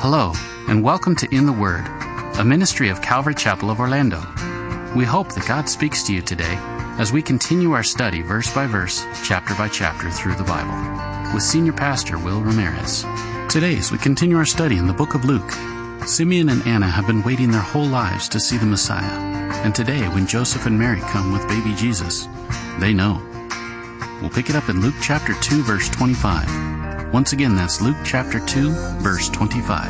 Hello, and welcome to In the Word, a ministry of Calvary Chapel of Orlando. We hope that God speaks to you today as we continue our study verse by verse, chapter by chapter through the Bible, with Senior Pastor Will Ramirez. Today, as we continue our study in the book of Luke, Simeon and Anna have been waiting their whole lives to see the Messiah, and today, when Joseph and Mary come with baby Jesus, they know. We'll pick it up in Luke chapter 2, verse 25. Once again, that's Luke chapter 2, verse 25.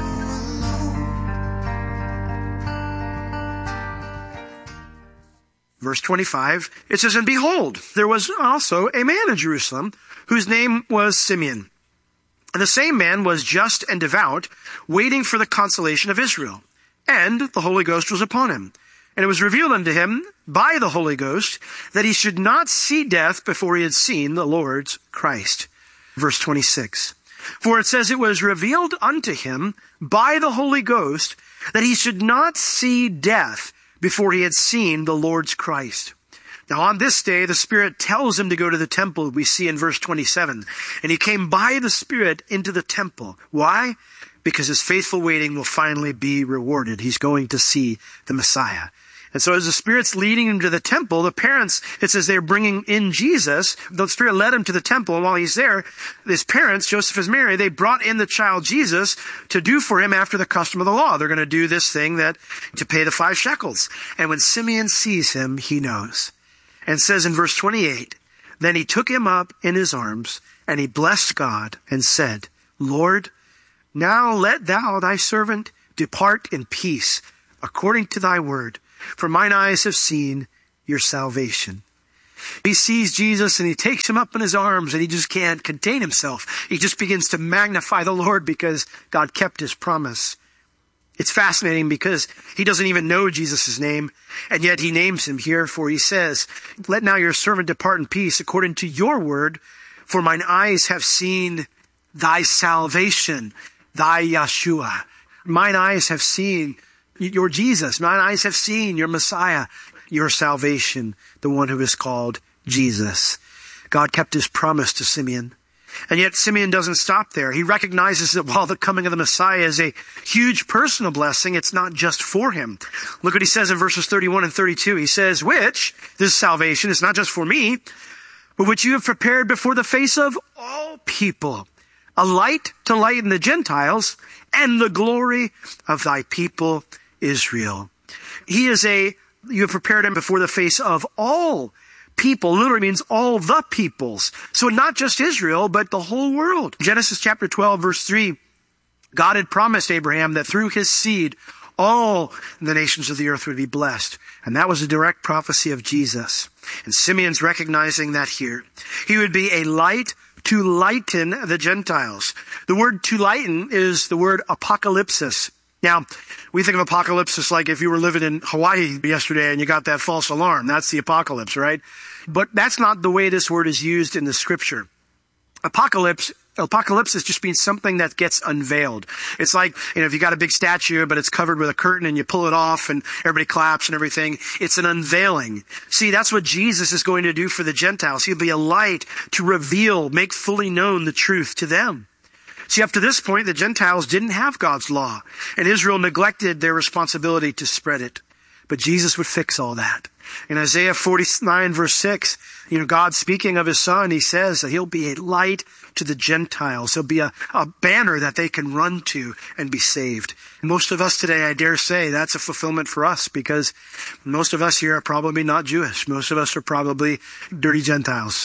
Verse 25, it says, "And behold, there was also a man in Jerusalem whose name was Simeon. And the same man was just and devout, waiting for the consolation of Israel. And the Holy Ghost was upon him. And it was revealed unto him by the Holy Ghost that he should not see death before he had seen the Lord's Christ." Verse 26, "For it says, it was revealed unto him by the Holy Ghost that he should not see death before he had seen the Lord's Christ." Now on this day, the Spirit tells him to go to the temple, we see in verse 27. And he came by the Spirit into the temple. Why? Because his faithful waiting will finally be rewarded. He's going to see the Messiah. And so as the Spirit's leading him to the temple, the parents, it says they're bringing in Jesus. The Spirit led him to the temple, and while he's there, his parents, Joseph and Mary, they brought in the child Jesus to do for him after the custom of the law. They're going to do this thing to pay the 5 shekels. And when Simeon sees him, he knows. And says in verse 28, "Then he took him up in his arms, and he blessed God, and said, Lord, now let thou thy servant depart in peace, according to thy word. For mine eyes have seen your salvation." He sees Jesus and he takes him up in his arms and he just can't contain himself. He just begins to magnify the Lord because God kept his promise. It's fascinating because he doesn't even know Jesus' name, and yet he names him here, for he says, "Let now your servant depart in peace according to your word, for mine eyes have seen thy salvation, thy Yeshua." Mine eyes have seen your Jesus. Mine eyes have seen your Messiah, your salvation, the one who is called Jesus. God kept his promise to Simeon. And yet Simeon doesn't stop there. He recognizes that while the coming of the Messiah is a huge personal blessing, it's not just for him. Look what he says in verses 31 and 32. He says, "Which, this salvation, is not just for me, but which you have prepared before the face of all people, a light to lighten the Gentiles, and the glory of thy people Israel." You have prepared him before the face of all people. Literally means all the peoples. So not just Israel, but the whole world. Genesis chapter 12, verse 3, God had promised Abraham that through his seed, all the nations of the earth would be blessed. And that was a direct prophecy of Jesus. And Simeon's recognizing that here. He would be a light to lighten the Gentiles. The word to lighten is the word apocalypsis. Now, we think of apocalypse like if you were living in Hawaii yesterday and you got that false alarm. That's the apocalypse, right? But that's not the way this word is used in the scripture. Apocalypse just means something that gets unveiled. It's like, if you got a big statue, but it's covered with a curtain and you pull it off and everybody claps and everything. It's an unveiling. See, that's what Jesus is going to do for the Gentiles. He'll be a light to reveal, make fully known the truth to them. See, up to this point, the Gentiles didn't have God's law, and Israel neglected their responsibility to spread it. But Jesus would fix all that. In Isaiah 49, verse 6, God speaking of his son, he says that he'll be a light to the Gentiles. He'll be a banner that they can run to and be saved. Most of us today, I dare say, that's a fulfillment for us, because most of us here are probably not Jewish. Most of us are probably dirty Gentiles.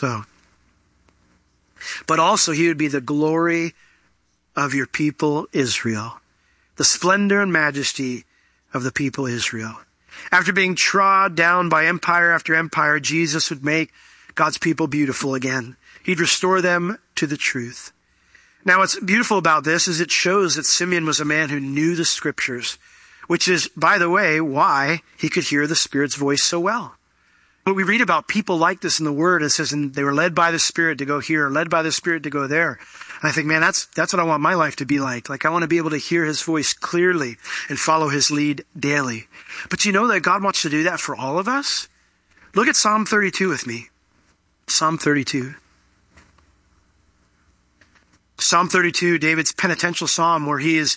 But also, he would be the glory of your people Israel, the splendor and majesty of the people Israel. After being trod down by empire after empire, Jesus would make God's people beautiful again. He'd restore them to the truth. Now, what's beautiful about this is it shows that Simeon was a man who knew the scriptures, which is, by the way, why he could hear the Spirit's voice so well. But we read about people like this in the Word. It says, and they were led by the Spirit to go here, led by the Spirit to go there. And I think, man, that's what I want my life to be like. Like, I want to be able to hear his voice clearly and follow his lead daily. But you know that God wants to do that for all of us? Look at Psalm 32 with me. Psalm 32. Psalm 32, David's penitential psalm, where he is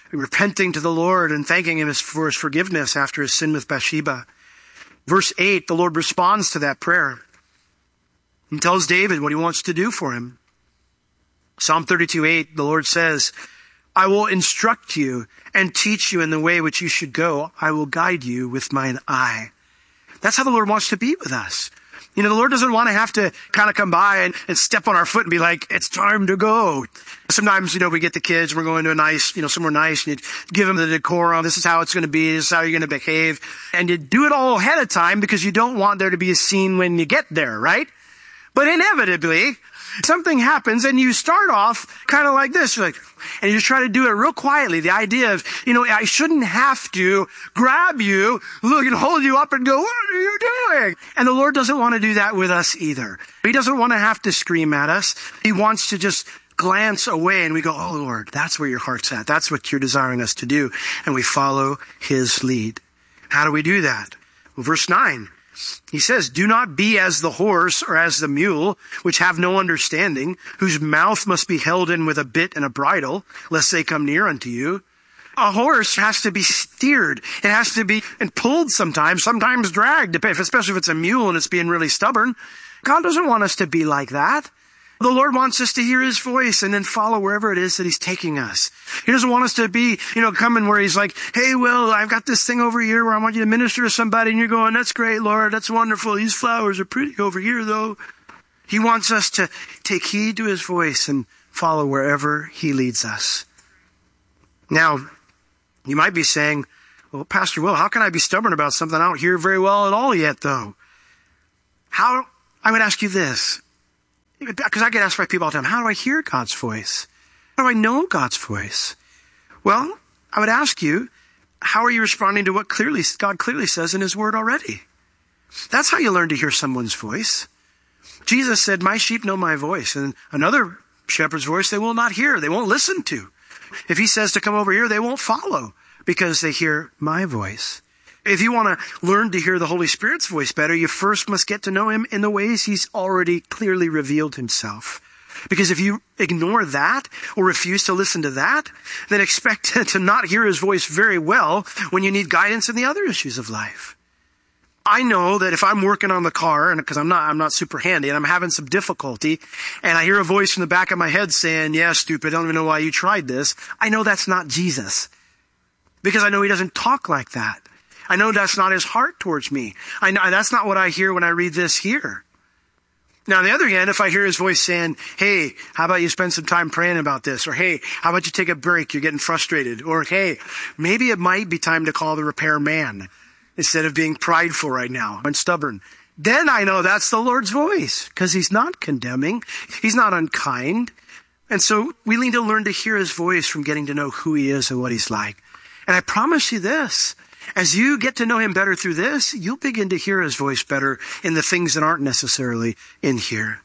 repenting to the Lord and thanking him for his forgiveness after his sin with Bathsheba. Verse 8, the Lord responds to that prayer. He tells David what he wants to do for him. Psalm 32:8, the Lord says, I will instruct you and teach you in the way which you should go. I will guide you with mine eye. That's how the Lord wants to be with us. The Lord doesn't want to have to kind of come by and step on our foot and be like, it's time to go. Sometimes, we get the kids, we're going to a nice, somewhere nice, and you give them the decorum. This is how it's going to be. This is how you're going to behave. And you do it all ahead of time because you don't want there to be a scene when you get there, right? But inevitably, something happens and you start off kind of like this. You're like, and you just try to do it real quietly. The idea of, I shouldn't have to grab you, look and hold you up and go, what are you doing? And the Lord doesn't want to do that with us either. He doesn't want to have to scream at us. He wants to just glance away and we go, oh Lord, that's where your heart's at. That's what you're desiring us to do. And we follow his lead. How do we do that? Well, verse 9. He says, do not be as the horse or as the mule, which have no understanding, whose mouth must be held in with a bit and a bridle, lest they come near unto you. A horse has to be steered. It has to be pulled sometimes dragged, especially if it's a mule and it's being really stubborn. God doesn't want us to be like that. The Lord wants us to hear his voice and then follow wherever it is that he's taking us. He doesn't want us to be, coming where he's like, hey, Will, I've got this thing over here where I want you to minister to somebody. And you're going, that's great, Lord. That's wonderful. These flowers are pretty over here, though. He wants us to take heed to his voice and follow wherever he leads us. Now, you might be saying, well, Pastor Will, how can I be stubborn about something I don't hear very well at all yet, though? I would ask you this. Because I get asked by people all the time, how do I hear God's voice? How do I know God's voice? Well, I would ask you, how are you responding to what God clearly says in his word already? That's how you learn to hear someone's voice. Jesus said, my sheep know my voice, and another shepherd's voice they will not hear, they won't listen to. If he says to come over here, they won't follow because they hear my voice. If you want to learn to hear the Holy Spirit's voice better, you first must get to know him in the ways he's already clearly revealed himself. Because if you ignore that or refuse to listen to that, then expect to not hear his voice very well when you need guidance in the other issues of life. I know that if I'm working on the car, and because I'm not super handy and I'm having some difficulty, and I hear a voice in the back of my head saying, yeah, stupid, I don't even know why you tried this. I know that's not Jesus. Because I know he doesn't talk like that. I know that's not his heart towards me. I know that's not what I hear when I read this here. Now, on the other hand, if I hear his voice saying, hey, how about you spend some time praying about this? Or, hey, how about you take a break? You're getting frustrated. Or, hey, maybe it might be time to call the repair man instead of being prideful right now and stubborn. Then I know that's the Lord's voice because he's not condemning. He's not unkind. And so we need to learn to hear his voice from getting to know who he is and what he's like. And I promise you this. As you get to know him better through this, you'll begin to hear his voice better in the things that aren't necessarily in here.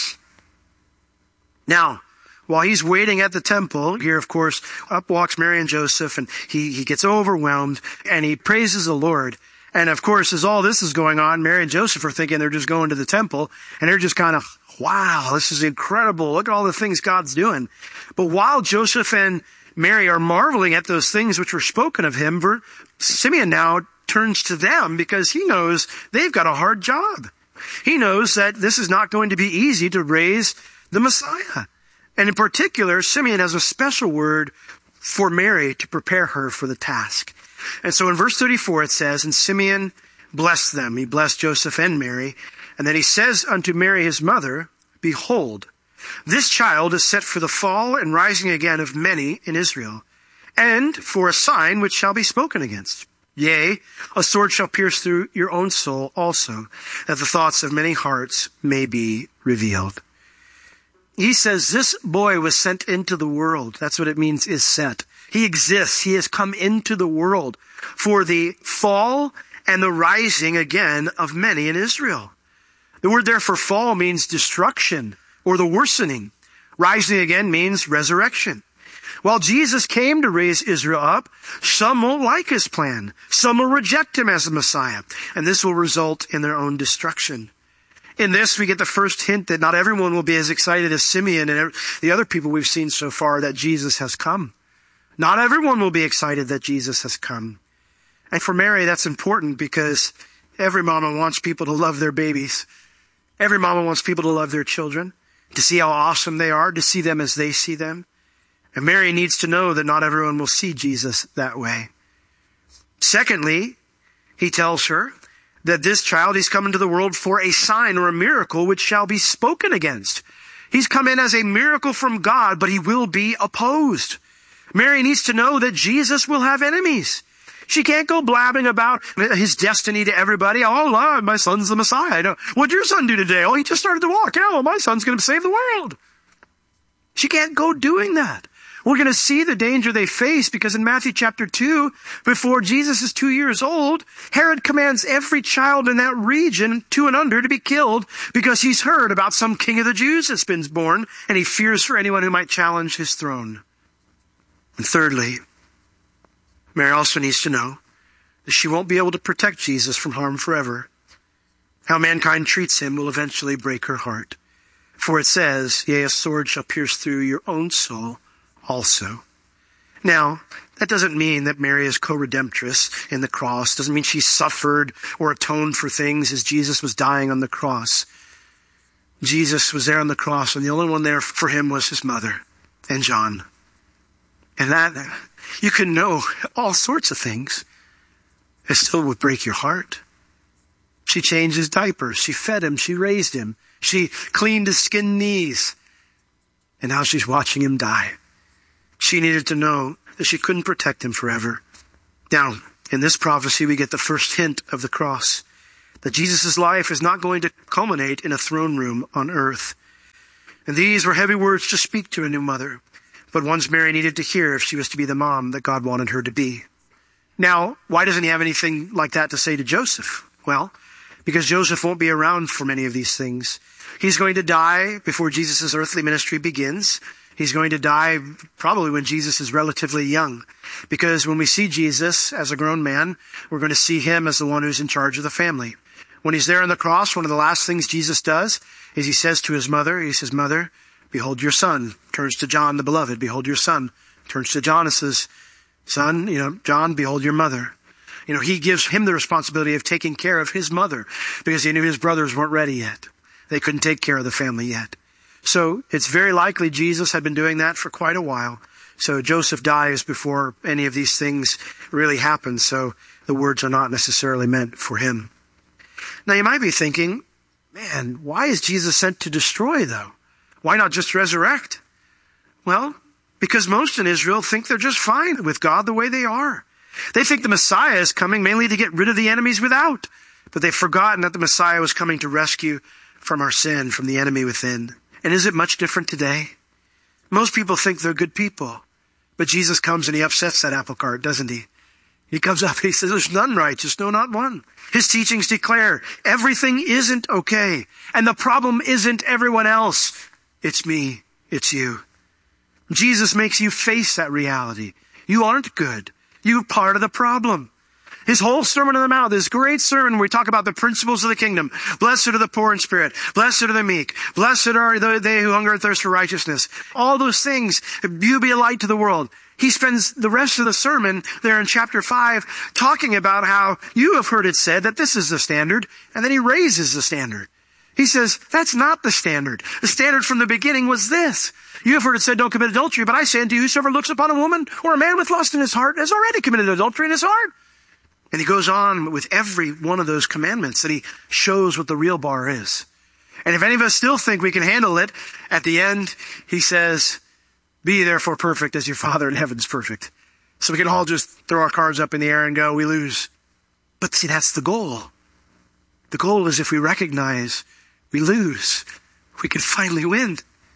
Now, while he's waiting at the temple, here, of course, up walks Mary and Joseph, and he gets overwhelmed, and he praises the Lord. And of course, as all this is going on, Mary and Joseph are thinking they're just going to the temple, and they're just kind of, wow, this is incredible. Look at all the things God's doing. But while Joseph and Mary are marveling at those things which were spoken of him, Simeon now turns to them because he knows they've got a hard job. He knows that this is not going to be easy to raise the Messiah. And in particular, Simeon has a special word for Mary to prepare her for the task. And so in verse 34 it says, and Simeon blessed them. He blessed Joseph and Mary. And then he says unto Mary his mother, behold, this child is set for the fall and rising again of many in Israel, and for a sign which shall be spoken against. Yea, a sword shall pierce through your own soul also, that the thoughts of many hearts may be revealed. He says this boy was sent into the world. That's what it means, is sent. He exists. He has come into the world for the fall and the rising again of many in Israel. The word there for fall means destruction or the worsening. Rising again means resurrection. While Jesus came to raise Israel up, some won't like his plan. Some will reject him as the Messiah, and this will result in their own destruction. In this, we get the first hint that not everyone will be as excited as Simeon and the other people we've seen so far that Jesus has come. Not everyone will be excited that Jesus has come. And for Mary, that's important because every mama wants people to love their babies. Every mama wants people to love their children, to see how awesome they are, to see them as they see them. And Mary needs to know that not everyone will see Jesus that way. Secondly, he tells her that this child, he's come into the world for a sign or a miracle which shall be spoken against. He's come in as a miracle from God, but he will be opposed. Mary needs to know that Jesus will have enemies. She can't go blabbing about his destiny to everybody. Oh, my son's the Messiah. What'd your son do today? Oh, he just started to walk. Oh, my son's going to save the world. She can't go doing that. We're going to see the danger they face because in Matthew chapter 2, before Jesus is 2 years old, Herod commands every child in that region 2 and under to be killed because he's heard about some king of the Jews that's been born and he fears for anyone who might challenge his throne. And thirdly, Mary also needs to know that she won't be able to protect Jesus from harm forever. How mankind treats him will eventually break her heart. For it says, yea, a sword shall pierce through your own soul also. Now, that doesn't mean that Mary is co-redemptress in the cross. Doesn't mean she suffered or atoned for things as Jesus was dying on the cross. Jesus was there on the cross, and the only one there for him was his mother and John. And that, you can know all sorts of things. It still would break your heart. She changed his diapers. She fed him. She raised him. She cleaned his skinned knees. And now she's watching him die. She needed to know that she couldn't protect him forever. Now, in this prophecy, we get the first hint of the cross. That Jesus' life is not going to culminate in a throne room on earth. And these were heavy words to speak to a new mother. But ones Mary needed to hear if she was to be the mom that God wanted her to be. Now, why doesn't he have anything like that to say to Joseph? Well, because Joseph won't be around for many of these things. He's going to die before Jesus' earthly ministry begins. He's going to die probably when Jesus is relatively young. Because when we see Jesus as a grown man, we're going to see him as the one who's in charge of the family. When he's there on the cross, one of the last things Jesus does is he says to his mother, he says, "Mother, behold your son." Turns to John the beloved, "Behold your son." Turns to John and says, "Son, John, behold your mother." He gives him the responsibility of taking care of his mother because he knew his brothers weren't ready yet. They couldn't take care of the family yet. So it's very likely Jesus had been doing that for quite a while. So Joseph dies before any of these things really happen. So the words are not necessarily meant for him. Now you might be thinking, man, why is Jesus sent to destroy though? Why not just resurrect? Well, because most in Israel think they're just fine with God the way they are. They think the Messiah is coming mainly to get rid of the enemies without. But they've forgotten that the Messiah was coming to rescue from our sin, from the enemy within. And is it much different today? Most people think they're good people. But Jesus comes and he upsets that apple cart, doesn't he? He comes up and he says, "There's none righteous, no, not one." His teachings declare everything isn't okay. And the problem isn't everyone else. It's me. It's you. Jesus makes you face that reality. You aren't good. You're part of the problem. His whole Sermon on the Mount, this great sermon where we talk about the principles of the kingdom. Blessed are the poor in spirit. Blessed are the meek. Blessed are they who hunger and thirst for righteousness. All those things. You be a light to the world. He spends the rest of the sermon there in chapter 5 talking about how you have heard it said that this is the standard. And then he raises the standard. He says, that's not the standard. The standard from the beginning was this. You have heard it said, don't commit adultery, but I say unto you, whosoever looks upon a woman or a man with lust in his heart has already committed adultery in his heart. And he goes on with every one of those commandments that he shows what the real bar is. And if any of us still think we can handle it, at the end, he says, be therefore perfect as your Father in heaven is perfect. So we can all just throw our cards up in the air and go, we lose. But see, that's the goal. The goal is if we recognize we lose, we can finally win.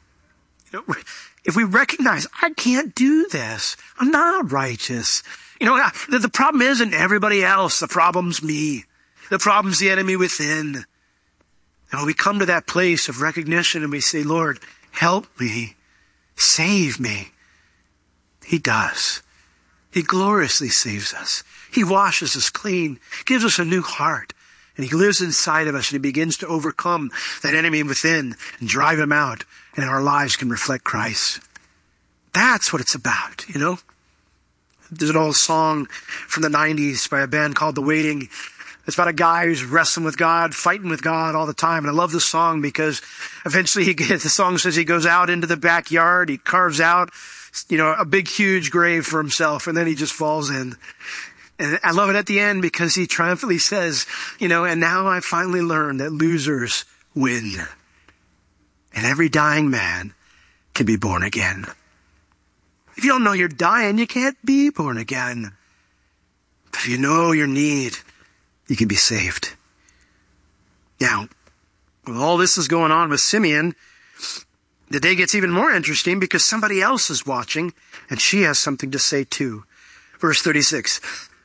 If we recognize, I can't do this. I'm not righteous. The problem isn't everybody else. The problem's me. The problem's the enemy within. And when we come to that place of recognition and we say, Lord, help me, save me, he does. He gloriously saves us. He washes us clean, gives us a new heart. And he lives inside of us and he begins to overcome that enemy within and drive him out. And our lives can reflect Christ. That's what it's about, There's an old song from the 90s by a band called The Waiting. It's about a guy who's wrestling with God, fighting with God all the time. And I love this song because eventually the song says he goes out into the backyard, he carves out, a big, huge grave for himself, and then he just falls in. And I love it at the end because he triumphantly says, and now I finally learned that losers win. And every dying man can be born again. If you don't know you're dying, you can't be born again. But if you know your need, you can be saved. Now, while all this is going on with Simeon, the day gets even more interesting because somebody else is watching, and she has something to say too. Verse 36.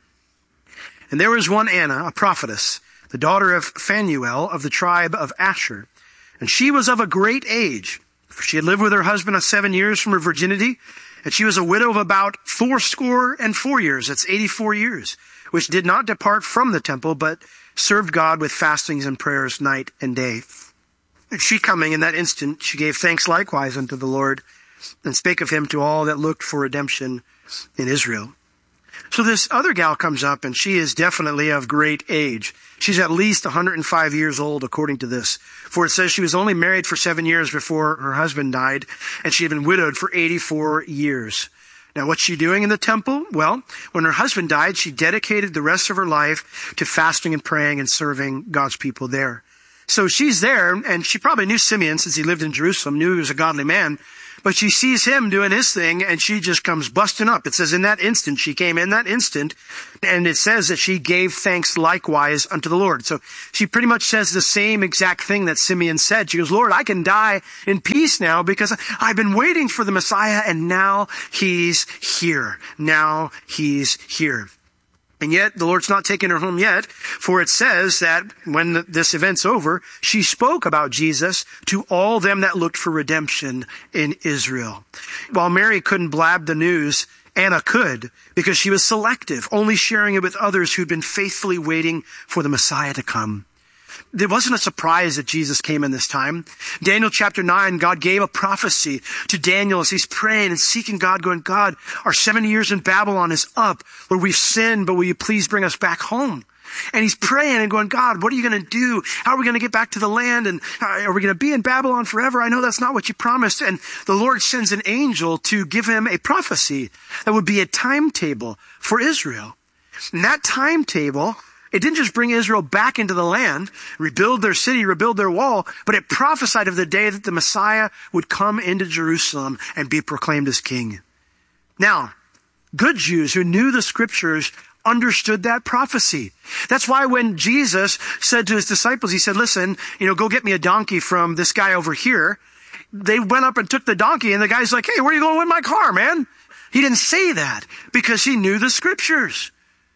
And there was one Anna, a prophetess, the daughter of Phanuel of the tribe of Asher. And she was of a great age, for she had lived with her husband 7 years from her virginity, and she was a widow of about 84 years. That's 84 years, which did not depart from the temple, but served God with fastings and prayers night and day. And she coming in that instant, she gave thanks likewise unto the Lord, and spake of him to all that looked for redemption in Israel. So this other gal comes up, and she is definitely of great age. She's at least 105 years old, according to this. For it says she was only married for 7 years before her husband died, and she had been widowed for 84 years. Now, what's she doing in the temple? Well, when her husband died, she dedicated the rest of her life to fasting and praying and serving God's people there. So she's there, and she probably knew Simeon since he lived in Jerusalem, knew he was a godly man. But she sees him doing his thing, and she just comes busting up. It says in that instant, she came in that instant, and it says that she gave thanks likewise unto the Lord. So she pretty much says the same exact thing that Simeon said. She goes, Lord, I can die in peace now because I've been waiting for the Messiah, and now he's here. Now he's here. And yet, the Lord's not taking her home yet, for it says that when this event's over, she spoke about Jesus to all them that looked for redemption in Israel. While Mary couldn't blab the news, Anna could, because she was selective, only sharing it with others who'd been faithfully waiting for the Messiah to come. It wasn't a surprise that Jesus came in this time. Daniel chapter 9, God gave a prophecy to Daniel as he's praying and seeking God, going, God, our 70 years in Babylon is up. Lord, we've sinned, but will you please bring us back home? And he's praying and going, God, what are you going to do? How are we going to get back to the land? And are we going to be in Babylon forever? I know that's not what you promised. And the Lord sends an angel to give him a prophecy that would be a timetable for Israel. And that timetable, it didn't just bring Israel back into the land, rebuild their city, rebuild their wall, but it prophesied of the day that the Messiah would come into Jerusalem and be proclaimed as king. Now, good Jews who knew the scriptures understood that prophecy. That's why when Jesus said to his disciples, he said, listen, go get me a donkey from this guy over here. They went up and took the donkey, and the guy's like, hey, where are you going with my car, man? He didn't say that because he knew the scriptures.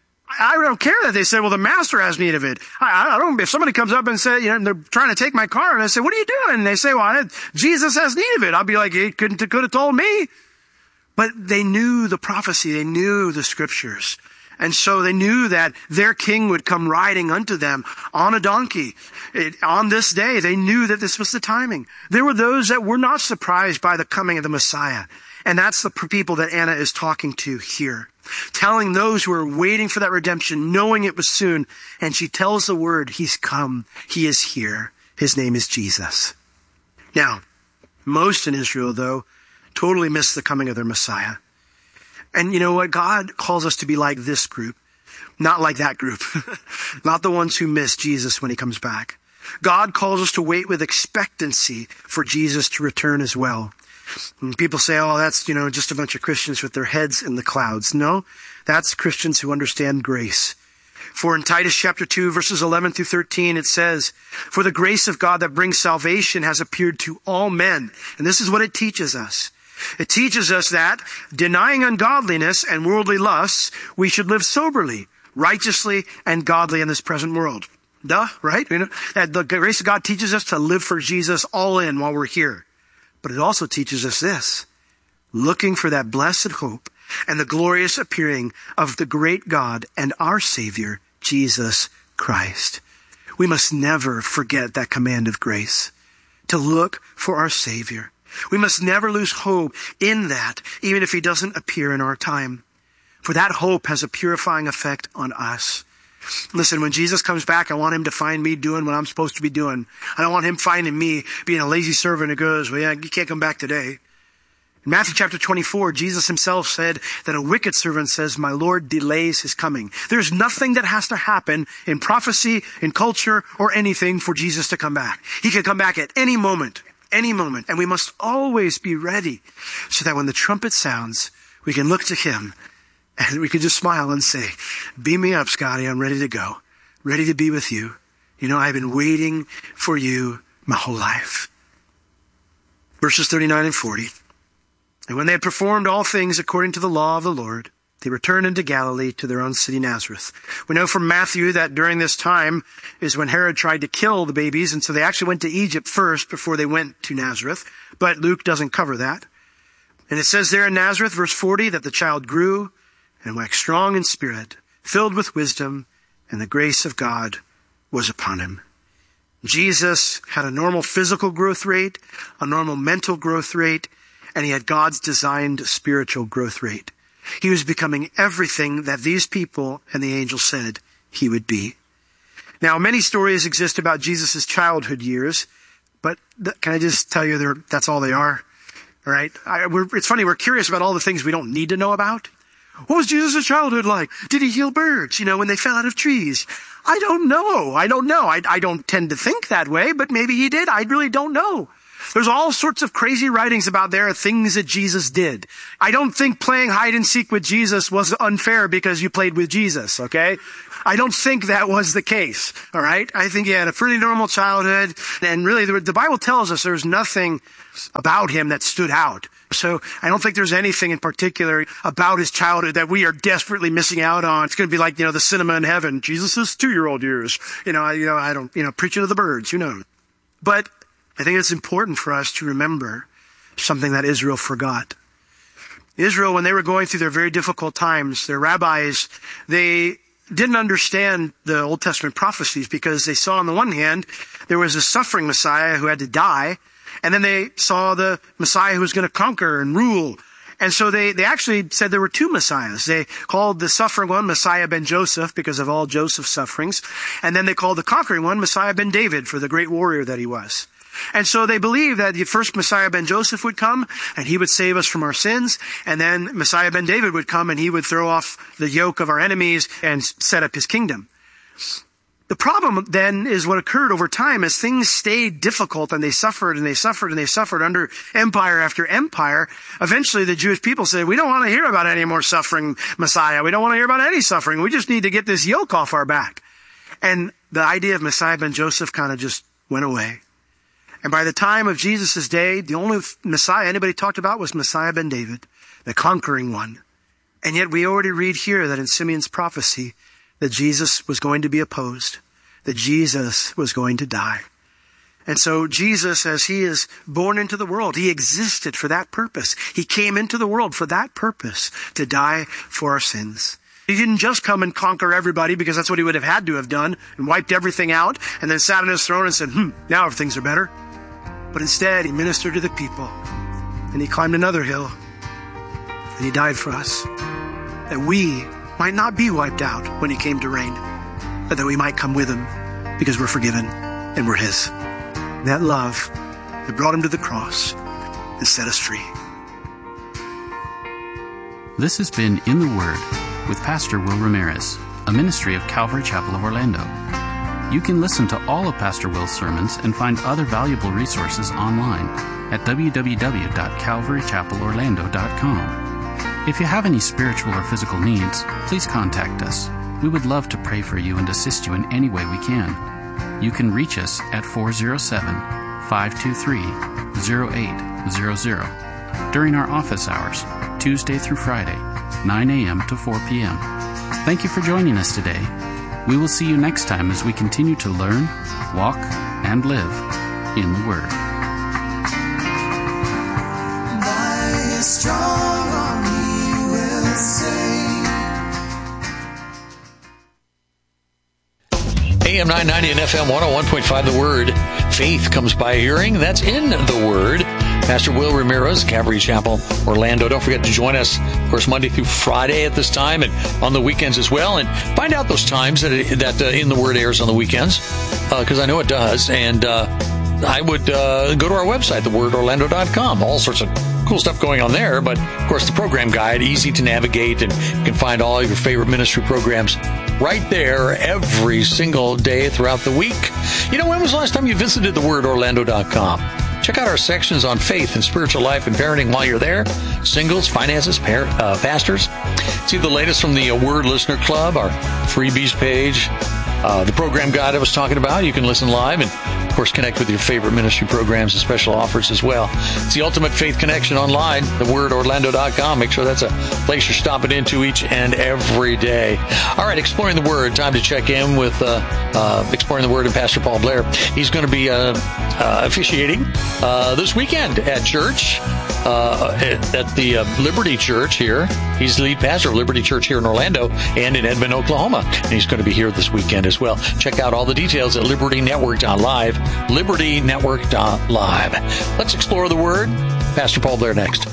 I don't care that they said, well, the master has need of it. I don't, if somebody comes up and says, they're trying to take my car, and I say, what are you doing? And they say, well, Jesus has need of it. I'll be like, he could have told me. But they knew the prophecy. They knew the scriptures. And so they knew that their king would come riding unto them on a donkey. On this day, they knew that this was the timing. There were those that were not surprised by the coming of the Messiah. And that's the people that Anna is talking to here. Telling those who are waiting for that redemption, knowing it was soon. And she tells the word, he's come. He is here. His name is Jesus. Now, most in Israel, though, totally missed the coming of their Messiah. And you know what? God calls us to be like this group, not like that group, not the ones who miss Jesus when he comes back. God calls us to wait with expectancy for Jesus to return as well. And people say, oh, that's, just a bunch of Christians with their heads in the clouds. No, that's Christians who understand grace. For in Titus chapter 2, verses 11 through 13, it says, for the grace of God that brings salvation has appeared to all men. And this is what it teaches us. It teaches us that, denying ungodliness and worldly lusts, we should live soberly, righteously, and godly in this present world. Duh, right? That the grace of God teaches us to live for Jesus all in while we're here. But it also teaches us this, looking for that blessed hope and the glorious appearing of the great God and our Savior, Jesus Christ. We must never forget that command of grace, to look for our Savior. We must never lose hope in that, even if he doesn't appear in our time. For that hope has a purifying effect on us. Listen, when Jesus comes back, I want him to find me doing what I'm supposed to be doing. I don't want him finding me being a lazy servant who goes, well, yeah, you can't come back today. In Matthew chapter 24, Jesus himself said that a wicked servant says, my Lord delays his coming. There's nothing that has to happen in prophecy, in culture, or anything for Jesus to come back. He can come back at any moment. And we must always be ready so that when the trumpet sounds, we can look to him and we can just smile and say, beam me up, Scotty. I'm ready to go. Ready to be with you. You know, I've been waiting for you my whole life. Verses 39 and 40. And when they had performed all things according to the law of the Lord, they returned into Galilee to their own city Nazareth. We know from Matthew that during this time is when Herod tried to kill the babies, and so they actually went to Egypt first before they went to Nazareth. But Luke doesn't cover that. And it says there in Nazareth, verse 40, that the child grew and waxed strong in spirit, filled with wisdom, and the grace of God was upon him. Jesus had a normal physical growth rate, a normal mental growth rate, and he had God's designed spiritual growth rate. He was becoming everything that these people and the angel said he would be. Now, many stories exist about Jesus' childhood years, but can I just tell you that's all they are? All right? It's funny, we're curious about all the things we don't need to know about. What was Jesus' childhood like? Did he heal birds, when they fell out of trees? I don't know. I don't tend to think that way, but maybe he did. I really don't know. There's all sorts of crazy writings about there are things that Jesus did. I don't think playing hide and seek with Jesus was unfair because you played with Jesus, okay? I don't think that was the case, all right? I think he had a pretty normal childhood, and really the Bible tells us there's nothing about him that stood out. So I don't think there's anything in particular about his childhood that we are desperately missing out on. It's going to be like, the cinema in heaven. Jesus' 2-year-old years. I don't, preaching to the birds, But I think it's important for us to remember something that Israel forgot. Israel, when they were going through their very difficult times, their rabbis, they didn't understand the Old Testament prophecies because they saw on the one hand, there was a suffering Messiah who had to die, and then they saw the Messiah who was going to conquer and rule. And so they actually said there were two Messiahs. They called the suffering one Messiah ben Joseph because of all Joseph's sufferings. And then they called the conquering one Messiah ben David for the great warrior that he was. And so they believed that the first Messiah ben Joseph would come and he would save us from our sins. And then Messiah ben David would come and he would throw off the yoke of our enemies and set up his kingdom. The problem then is what occurred over time as things stayed difficult and they suffered and they suffered and they suffered under empire after empire. Eventually the Jewish people said, we don't want to hear about any more suffering Messiah. We don't want to hear about any suffering. We just need to get this yoke off our back. And the idea of Messiah ben Joseph kind of just went away. And by the time of Jesus' day, the only Messiah anybody talked about was Messiah ben David, the conquering one. And yet we already read here that in Simeon's prophecy that Jesus was going to be opposed, that Jesus was going to die. And so Jesus, as he is born into the world, he existed for that purpose. He came into the world for that purpose, to die for our sins. He didn't just come and conquer everybody because that's what he would have had to have done and wiped everything out and then sat on his throne and said, now things are better. But instead, he ministered to the people and he climbed another hill and he died for us, that we might not be wiped out when he came to reign, but that we might come with him because we're forgiven and we're his. And that love that brought him to the cross and set us free. This has been In the Word with Pastor Will Ramirez, a ministry of Calvary Chapel of Orlando. You can listen to all of Pastor Will's sermons and find other valuable resources online at www.calvarychapelorlando.com. If you have any spiritual or physical needs, please contact us. We would love to pray for you and assist you in any way we can. You can reach us at 407-523-0800 during our office hours, Tuesday through Friday, 9 a.m. to 4 p.m. Thank you for joining us today. We will see you next time as we continue to learn, walk, and live in the Word. By His strong arm He will save. AM 990 and FM 101.5 The Word. Faith comes by hearing. That's in the Word. Pastor Will Ramirez, Calvary Chapel, Orlando. Don't forget to join us, of course, Monday through Friday at this time and on the weekends as well. And find out those times that In the Word airs on the weekends, because I know it does. And I would go to our website, thewordorlando.com. All sorts of cool stuff going on there. But, of course, the program guide, easy to navigate, and you can find all your favorite ministry programs right there every single day throughout the week. You know, when was the last time you visited thewordorlando.com? Check out our sections on faith and spiritual life and parenting while you're there. Singles, finances, pastors. See the latest from the Word Listener Club, our freebies page. The program guide I was talking about. You can listen live and, of course, connect with your favorite ministry programs and special offers as well. It's the ultimate faith connection online, thewordorlando.com. Make sure that's a place you're stopping into each and every day. All right, Exploring the Word. Time to check in with Exploring the Word and Pastor Paul Blair. He's going to be officiating this weekend at church, at the Liberty Church here. He's the lead pastor of Liberty Church here in Orlando and in Edmond, Oklahoma. And he's going to be here this weekend as well. Check out all the details at LibertyNetwork.live. LibertyNetwork.live. Let's explore the Word. Pastor Paul Blair next.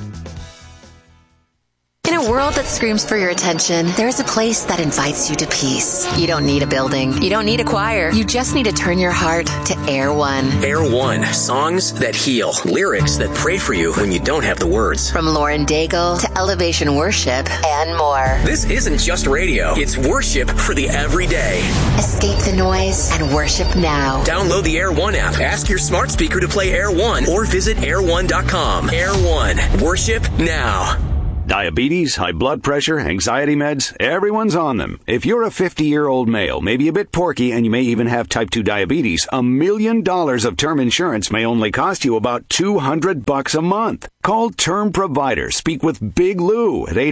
In a world that screams for your attention, there's a place that invites you to peace. You don't need a building. You don't need a choir. You just need to turn your heart to Air One. Air One. Songs that heal. Lyrics that pray for you when you don't have the words. From Lauren Daigle to Elevation Worship and more. This isn't just radio. It's worship for the everyday. Escape the noise and worship now. Download the Air One app. Ask your smart speaker to play Air One or visit air1.com. Air One. Worship now. Diabetes, high blood pressure, anxiety meds, everyone's on them. If you're a 50-year-old male, maybe a bit porky, and you may even have type 2 diabetes, $1 million of term insurance may only cost you about $200 a month. Call Term Provider. Speak with Big Lou at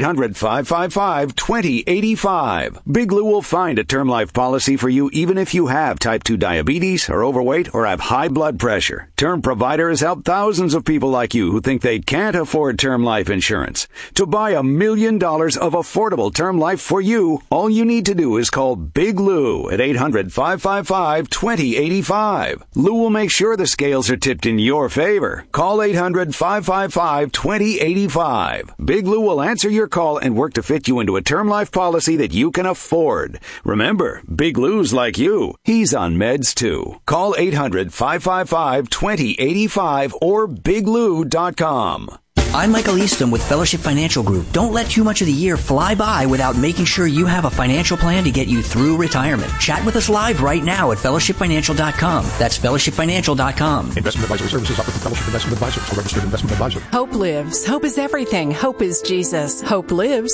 800-555-2085. Big Lou will find a term life policy for you even if you have type 2 diabetes, are overweight, or have high blood pressure. Term Provider has helped thousands of people like you who think they can't afford term life insurance. To buy $1 million of affordable term life for you, all you need to do is call Big Lou at 800-555-2085. Lou will make sure the scales are tipped in your favor. Call 800-555-2085. Big Lou will answer your call and work to fit you into a term life policy that you can afford. Remember, Big Lou's like you. He's on meds too. Call 800-555-2085 or biglou.com. I'm Michael Easton with Fellowship Financial Group. Don't let too much of the year fly by without making sure you have a financial plan to get you through retirement. Chat with us live right now at fellowshipfinancial.com. That's fellowshipfinancial.com. Investment advisory services offered through Fellowship Investment Advisors, a registered investment advisor. Hope lives. Hope is everything. Hope is Jesus. Hope lives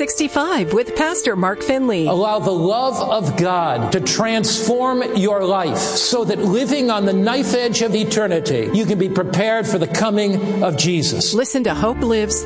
365 with Pastor Mark Finley. Allow the love of God to transform your life so that living on the knife edge of eternity, you can be prepared for the coming of Jesus. Listen to Hope Lives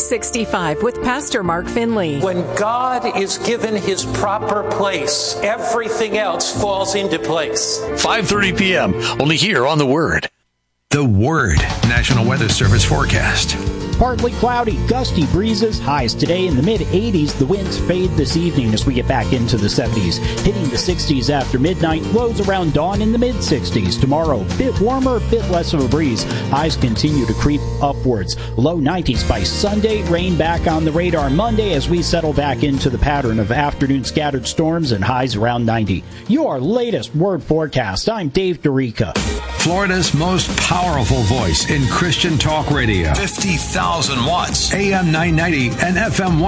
365 with Pastor Mark Finley. When God is given his proper place, everything else falls into place. 5:30 p.m. only here on The Word. The Word National Weather Service forecast. Partly cloudy, gusty breezes, highs today in the mid-80s. The winds fade this evening as we get back into the 70s. Hitting the 60s after midnight, lows around dawn in the mid-60s. Tomorrow, a bit warmer, a bit less of a breeze. Highs continue to creep upwards. Low 90s by Sunday, rain back on the radar Monday as we settle back into the pattern of afternoon scattered storms and highs around 90. Your latest Word forecast. I'm Dave Dorica. Florida's most powerful voice in Christian talk radio. 50,000 watts. AM 990 and FM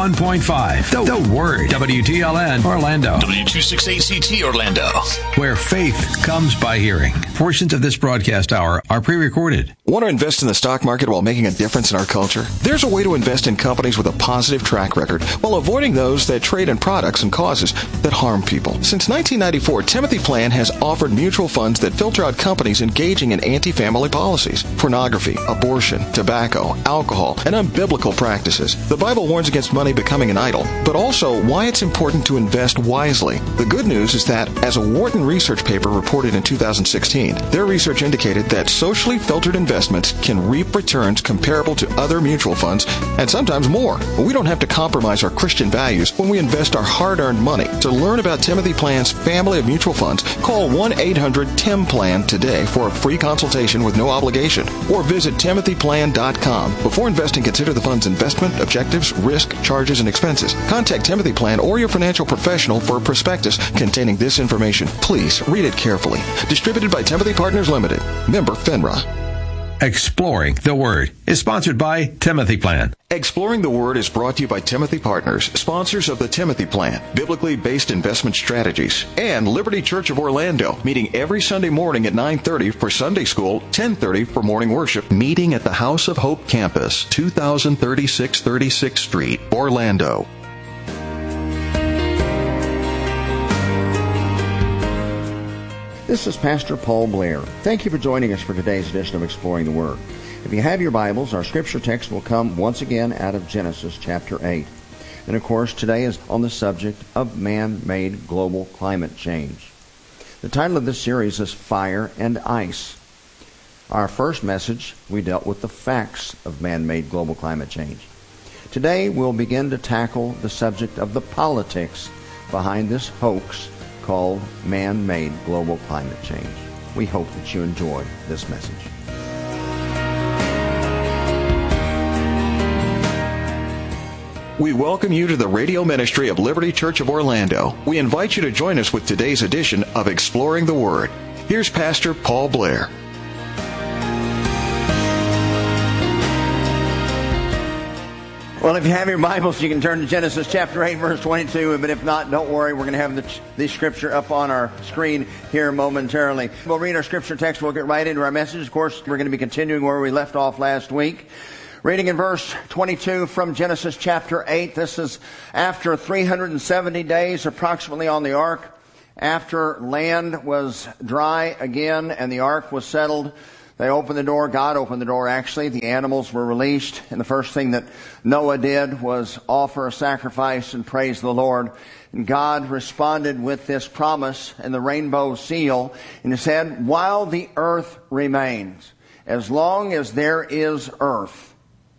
101.5. The Word. WTLN Orlando. W268CT Orlando. Where faith comes by hearing. Portions of this broadcast hour are pre-recorded. Want to invest in the stock market while making a difference in our culture? There's a way to invest in companies with a positive track record while avoiding those that trade in products and causes that harm people. Since 1994, Timothy Plan has offered mutual funds that filter out companies engaging in anti-family policies, pornography, abortion, tobacco, alcohol, and unbiblical practices. The Bible warns against money becoming an idol, but also why it's important to invest wisely. The good news is that, as a Wharton research paper reported in 2016, their research indicated that socially filtered investments can reap returns comparable to other mutual funds, and sometimes more. We don't have to compromise our Christian values when we invest our hard-earned money. To learn about Timothy Plan's family of mutual funds, call 1-800-TIM-PLAN today for a free consultation with no obligation, or visit timothyplan.com. Before investing, consider the fund's investment, objectives, risk, charges, and expenses. Contact Timothy Plan or your financial professional for a prospectus containing this information. Please read it carefully. Distributed by Timothy Partners Limited. Member FINRA. Exploring the Word is sponsored by Timothy Plan. Exploring the Word is brought to you by Timothy Partners, sponsors of the Timothy Plan, biblically based investment strategies, and Liberty Church of Orlando, meeting every Sunday morning at 9:30 for Sunday school, 10:30 for morning worship, meeting at the House of Hope campus, 2036 36th Street, Orlando. This is Pastor Paul Blair. Thank you for joining us for today's edition of Exploring the Word. If you have your Bibles, our scripture text will come once again out of Genesis chapter 8. And of course, today is on the subject of man-made global climate change. The title of this series is Fire and Ice. Our first message, we dealt with the facts of man-made global climate change. Today, we'll begin to tackle the subject of the politics behind this hoax called man-made global climate change. We hope that you enjoy this message. We welcome you to the radio ministry of Liberty Church of Orlando. We invite you to join us with today's edition of Exploring the Word. Here's Pastor Paul Blair. Well, if you have your Bibles, you can turn to Genesis chapter 8, verse 22. But if not, don't worry. We're going to have the scripture up on our screen here momentarily. We'll read our scripture text. We'll get right into our message. Of course, we're going to be continuing where we left off last week. Reading in verse 22 from Genesis chapter 8. This is after 370 days approximately on the ark. After land was dry again and the ark was settled, they opened the door. God opened the door, actually. The animals were released. And the first thing that Noah did was offer a sacrifice and praise the Lord. And God responded with this promise and the rainbow seal. And he said, while the earth remains, as long as there is earth,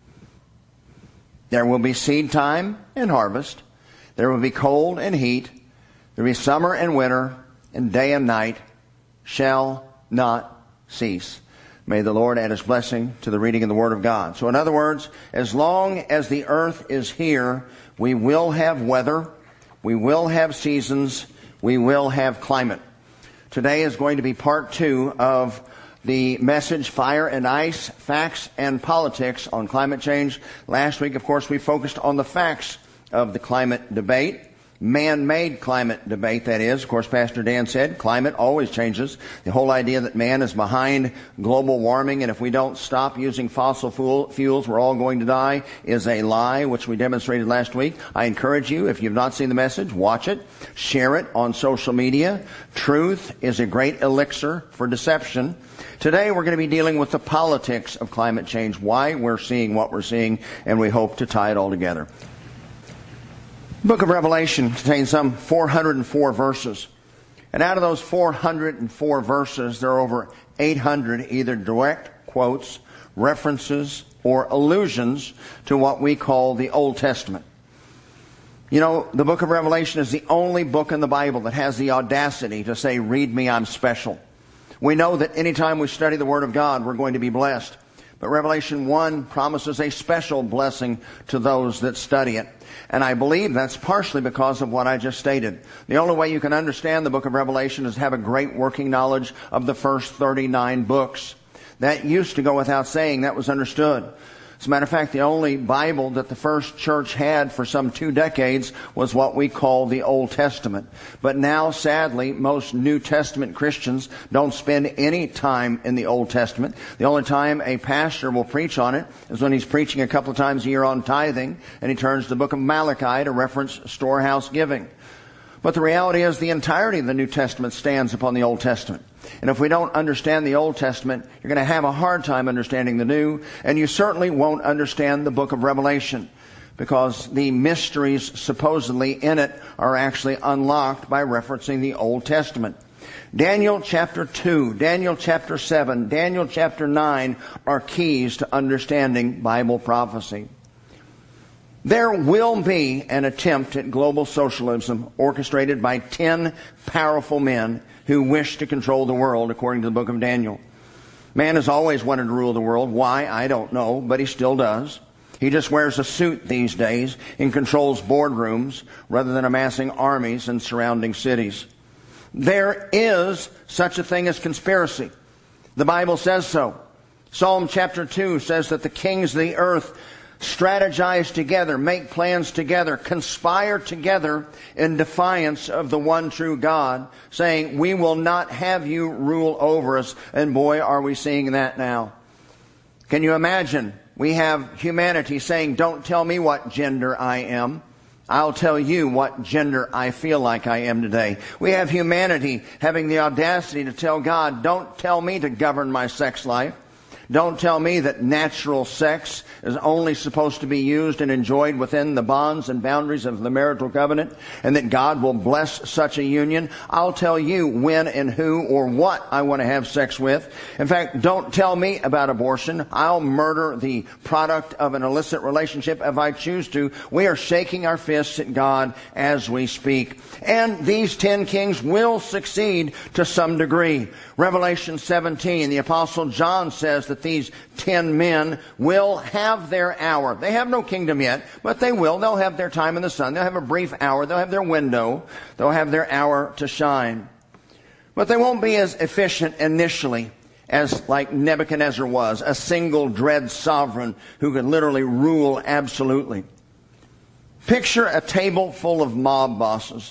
there will be seed time and harvest. There will be cold and heat. There will be summer and winter, and day and night shall not cease. May the Lord add His blessing to the reading of the Word of God. So in other words, as long as the earth is here, we will have weather, we will have seasons, we will have climate. Today is going to be part 2 of the message, Fire and Ice, Facts and Politics on Climate Change. Last week, of course, we focused on the facts of the climate debate. Man-made climate debate, that is. Of course, Pastor Dan said climate always changes. The whole idea that man is behind global warming, and if we don't stop using fossil fuels, we're all going to die, is a lie, which we demonstrated last week. I encourage you, if you've not seen the message, watch it. Share it on social media. Truth is a great elixir for deception. Today, we're going to be dealing with the politics of climate change, why we're seeing what we're seeing, and we hope to tie it all together. The book of Revelation contains some 404 verses. And out of those 404 verses, there are over 800 either direct quotes, references, or allusions to what we call the Old Testament. You know, the book of Revelation is the only book in the Bible that has the audacity to say, read me, I'm special. We know that anytime we study the Word of God, we're going to be blessed. But Revelation 1 promises a special blessing to those that study it. And I believe that's partially because of what I just stated. The only way you can understand the book of Revelation is to have a great working knowledge of the first 39 books. That used to go without saying. That was understood. As a matter of fact, the only Bible that the first church had for some 2 decades was what we call the Old Testament. But now, sadly, most New Testament Christians don't spend any time in the Old Testament. The only time a pastor will preach on it is when he's preaching a couple of times a year on tithing, and he turns to the book of Malachi to reference storehouse giving. But the reality is the entirety of the New Testament stands upon the Old Testament. And if we don't understand the Old Testament, you're going to have a hard time understanding the New, and you certainly won't understand the book of Revelation, because the mysteries supposedly in it are actually unlocked by referencing the Old Testament. Daniel chapter 2, Daniel chapter 7, Daniel chapter 9 are keys to understanding Bible prophecy. There will be an attempt at global socialism orchestrated by 10 powerful men who wish to control the world, according to the book of Daniel. Man has always wanted to rule the world. Why? I don't know, but he still does. He just wears a suit these days and controls boardrooms rather than amassing armies in surrounding cities. There is such a thing as conspiracy. The Bible says so. Psalm chapter 2 says that the kings of the earth strategize together, make plans together, conspire together in defiance of the one true God, saying, we will not have you rule over us. And boy, are we seeing that now. Can you imagine? We have humanity saying, don't tell me what gender I am. I'll tell you what gender I feel like I am today. We have humanity having the audacity to tell God, don't tell me to govern my sex life. Don't tell me that natural sex is only supposed to be used and enjoyed within the bonds and boundaries of the marital covenant, and that God will bless such a union. I'll tell you when and who or what I want to have sex with. In fact, don't tell me about abortion. I'll murder the product of an illicit relationship if I choose to. We are shaking our fists at God as we speak. And these 10 kings will succeed to some degree. Revelation 17, the Apostle John says that these 10 men will have their hour. They have no kingdom yet, but they will. They'll have their time in the sun. They'll have a brief hour. They'll have their window. They'll have their hour to shine. But they won't be as efficient initially as like Nebuchadnezzar was, a single dread sovereign who could literally rule absolutely. Picture a table full of mob bosses.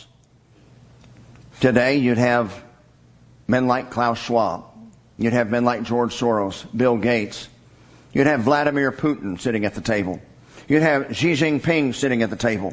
Today you'd have men like Klaus Schwab. You'd have men like George Soros, Bill Gates. You'd have Vladimir Putin sitting at the table. You'd have Xi Jinping sitting at the table.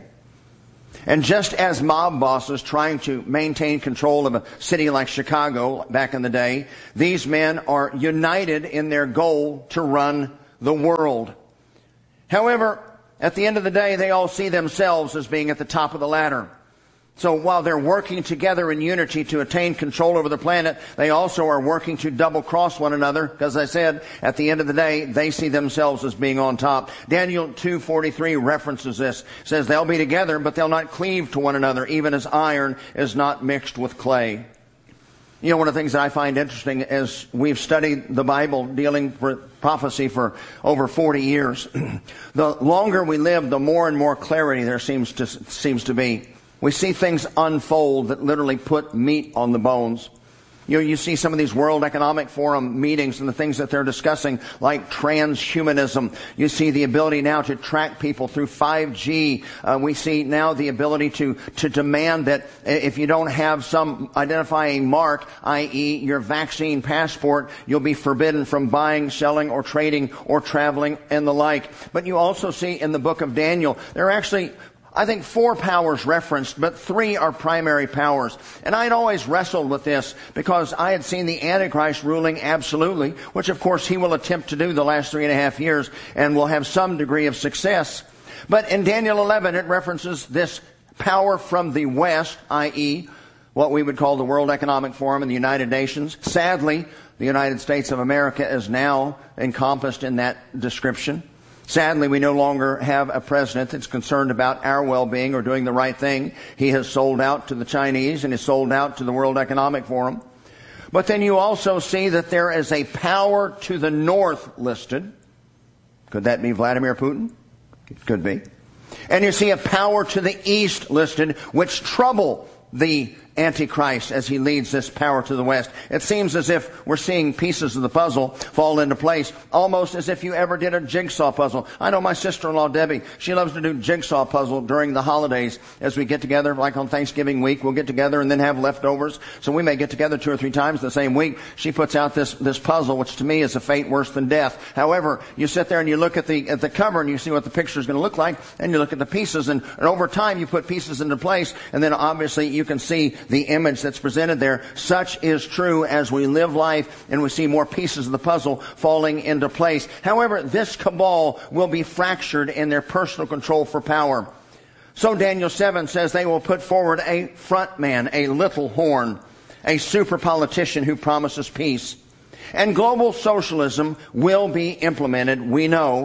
And just as mob bosses trying to maintain control of a city like Chicago back in the day, these men are united in their goal to run the world. However, at the end of the day, they all see themselves as being at the top of the ladder. So while they're working together in unity to attain control over the planet, they also are working to double-cross one another. Because I said, at the end of the day, they see themselves as being on top. Daniel 2:43 references this. It says, they'll be together, but they'll not cleave to one another, even as iron is not mixed with clay. You know, one of the things that I find interesting is we've studied the Bible dealing with prophecy for over 40 years. The longer we live, the more and more clarity there seems to be. We see things unfold that literally put meat on the bones. You see some of these World Economic Forum meetings and the things that they're discussing, like transhumanism. You see the ability now to track people through 5G. We see now the ability to demand that if you don't have some identifying mark, i.e. your vaccine passport, you'll be forbidden from buying, selling, or trading, or traveling, and the like. But you also see in the book of Daniel, there are actually, I think, 4 powers referenced, but 3 are primary powers. And I'd always wrestled with this because I had seen the Antichrist ruling absolutely, which of course he will attempt to do the last 3.5 years and will have some degree of success. But in Daniel 11, it references this power from the West, i.e. what we would call the World Economic Forum and the United Nations. Sadly, the United States of America is now encompassed in that description. Sadly, we no longer have a president that's concerned about our well-being or doing the right thing. He has sold out to the Chinese and has sold out to the World Economic Forum. But then you also see that there is a power to the north listed. Could that be Vladimir Putin? It could be. And you see a power to the east listed, which trouble the Antichrist as he leads this power to the west. It seems as if we're seeing pieces of the puzzle fall into place, almost as if you ever did a jigsaw puzzle. I know my sister-in-law, Debbie, she loves to do jigsaw puzzle during the holidays as we get together, like on Thanksgiving week. We'll get together and then have leftovers. So we may get together 2 or 3 times the same week. She puts out this puzzle, which to me is a fate worse than death. However, you sit there and you look at the cover and you see what the picture is going to look like, and you look at the pieces, and over time you put pieces into place, and then obviously you can see the image that's presented there. Such is true as we live life and we see more pieces of the puzzle falling into place. However, this cabal will be fractured in their personal control for power. So Daniel 7 says they will put forward a front man, a little horn, a super politician who promises peace. And global socialism will be implemented, we know,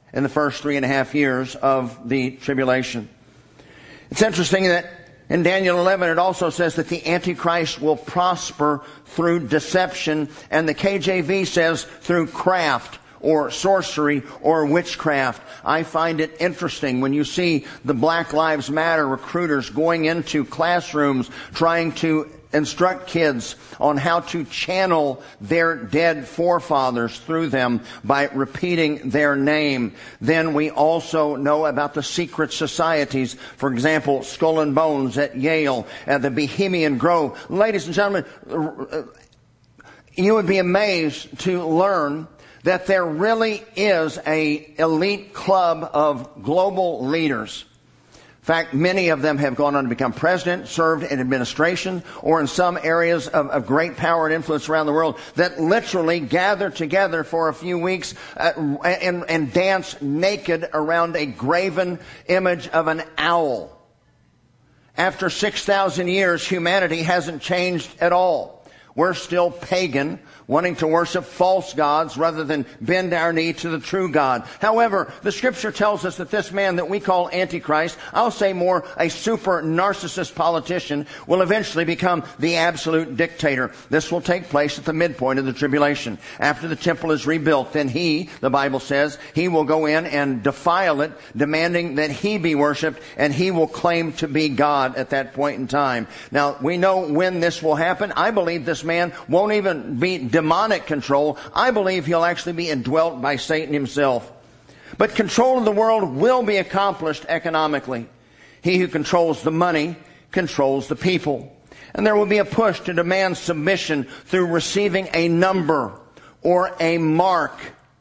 in the first 3.5 years of the tribulation. It's interesting that in Daniel 11 it also says that the Antichrist will prosper through deception, and the KJV says through craft or sorcery or witchcraft. I find it interesting when you see the Black Lives Matter recruiters going into classrooms trying to instruct kids on how to channel their dead forefathers through them by repeating their name. Then we also know about the secret societies. For example, Skull and Bones at Yale, the Bohemian Grove. Ladies and gentlemen, you would be amazed to learn that there really is an elite club of global leaders. In fact, many of them have gone on to become president, served in administration, or in some areas of great power and influence around the world that literally gather together for a few weeks and dance naked around a graven image of an owl. After 6,000 years, humanity hasn't changed at all. We're still pagan, wanting to worship false gods rather than bend our knee to the true God. However, the Scripture tells us that this man that we call Antichrist, I'll say more a super narcissist politician, will eventually become the absolute dictator. This will take place at the midpoint of the tribulation. After the temple is rebuilt, then he, the Bible says, he will go in and defile it, demanding that he be worshipped, and he will claim to be God at that point in time. Now, we know when this will happen. I believe this man won't even be demonic control. I believe he'll actually be indwelt by Satan himself. But control of the world will be accomplished economically. He who controls the money controls the people. And there will be a push to demand submission through receiving a number or a mark,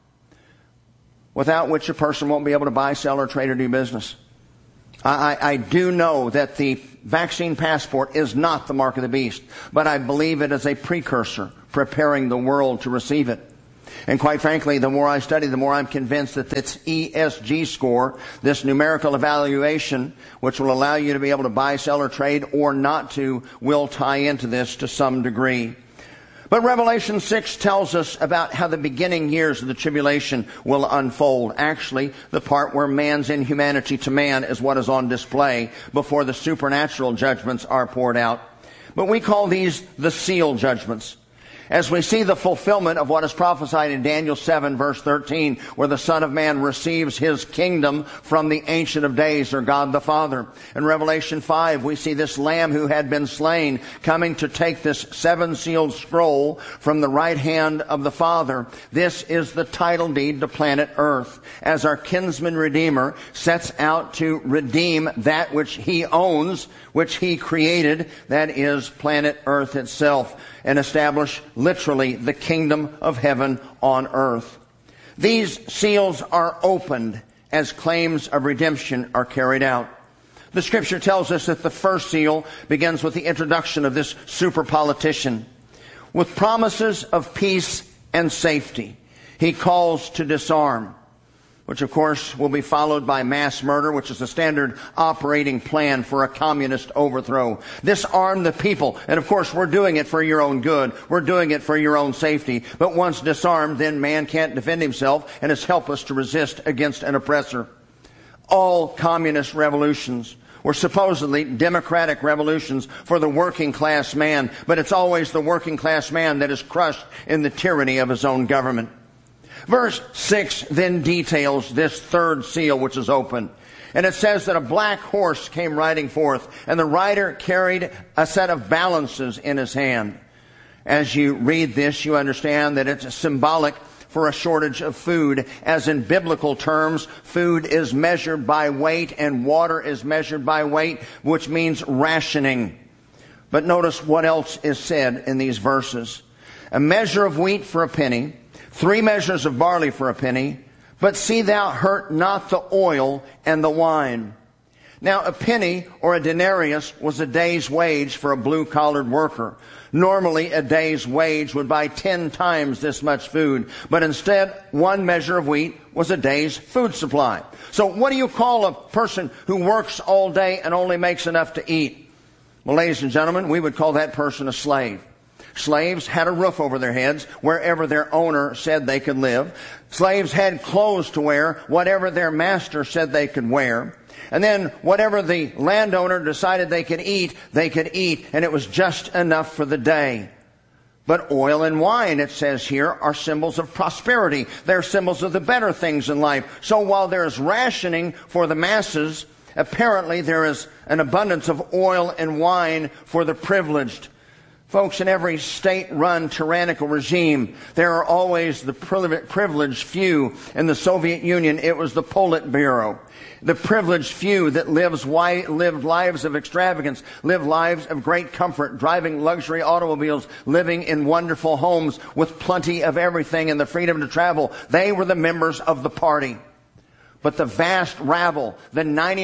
without which a person won't be able to buy, sell, or trade or do business. I do know that the vaccine passport is not the mark of the beast, but I believe it is a precursor preparing the world to receive it. And quite frankly, the more I study, the more I'm convinced that this ESG score, this numerical evaluation, which will allow you to be able to buy, sell, or trade or not to, will tie into this to some degree. But Revelation 6 tells us about how the beginning years of the tribulation will unfold. Actually, the part where man's inhumanity to man is what is on display before the supernatural judgments are poured out. But we call these the seal judgments. As we see the fulfillment of what is prophesied in Daniel 7 verse 13, where the Son of Man receives his kingdom from the Ancient of Days, or God the Father. In Revelation 5, we see this Lamb who had been slain coming to take this seven-sealed scroll from the right hand of the Father. This is the title deed to planet Earth, as our kinsman Redeemer sets out to redeem that which he owns, which he created, that is planet Earth itself, and establish literally the kingdom of heaven on earth. These seals are opened as claims of redemption are carried out. The Scripture tells us that the first seal begins with the introduction of this super politician. With promises of peace and safety, he calls to disarm, which of course will be followed by mass murder, which is the standard operating plan for a communist overthrow. Disarm the people. And of course, we're doing it for your own good. We're doing it for your own safety. But once disarmed, then man can't defend himself and is helpless to resist against an oppressor. All communist revolutions were supposedly democratic revolutions for the working class man, but it's always the working class man that is crushed in the tyranny of his own government. Verse 6 then details this third seal which is open. And it says that a black horse came riding forth, and the rider carried a set of balances in his hand. As you read this, you understand that it's symbolic for a shortage of food. As in biblical terms, food is measured by weight and water is measured by weight, which means rationing. But notice what else is said in these verses. A measure of wheat for a penny, 3 measures of barley for a penny, but see thou hurt not the oil and the wine. Now, a penny or a denarius was a day's wage for a blue-collared worker. Normally, a day's wage would buy 10 times this much food, but instead, 1 measure of wheat was a day's food supply. So what do you call a person who works all day and only makes enough to eat? Well, ladies and gentlemen, we would call that person a slave. Slaves had a roof over their heads wherever their owner said they could live. Slaves had clothes to wear, whatever their master said they could wear. And then whatever the landowner decided they could eat, and it was just enough for the day. But oil and wine, it says here, are symbols of prosperity. They're symbols of the better things in life. So while there's rationing for the masses, apparently there is an abundance of oil and wine for the privileged. Folks, in every state-run tyrannical regime, there are always the privileged few. In the Soviet Union, it was the Politburo. The privileged few that lived lives of extravagance, lived lives of great comfort, driving luxury automobiles, living in wonderful homes with plenty of everything and the freedom to travel. They were the members of the party. But the vast rabble, the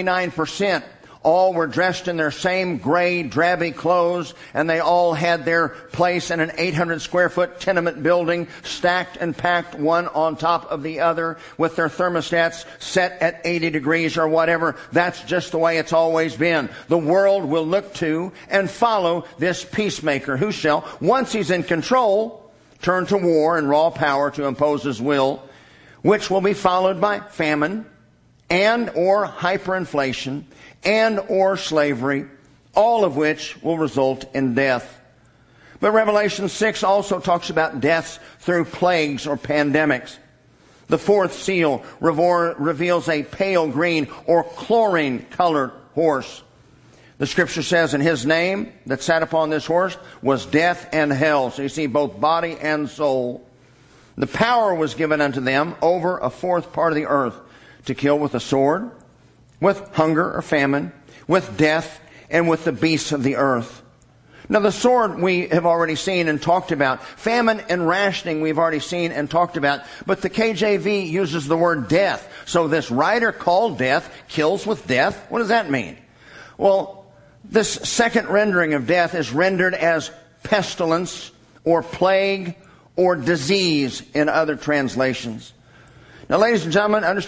99%, all were dressed in their same gray, drabby clothes, and they all had their place in an 800-square-foot tenement building, stacked and packed one on top of the other, with their thermostats set at 80 degrees or whatever. That's just the way it's always been. The world will look to and follow this peacemaker who shall, once he's in control, turn to war and raw power to impose his will, which will be followed by famine and or hyperinflation and or slavery, all of which will result in death. But Revelation 6 also talks about deaths through plagues or pandemics. The fourth seal reveals a pale green or chlorine-colored horse. The scripture says, in his name that sat upon this horse was death and hell. So you see both body and soul. The power was given unto them over a fourth part of the earth to kill with a sword, with hunger or famine, with death, and with the beasts of the earth. Now the sword we have already seen and talked about. Famine and rationing we've already seen and talked about. But the KJV uses the word death. So this writer called death kills with death. What does that mean? Well, this second rendering of death is rendered as pestilence or plague or disease in other translations. Now, ladies and gentlemen, understand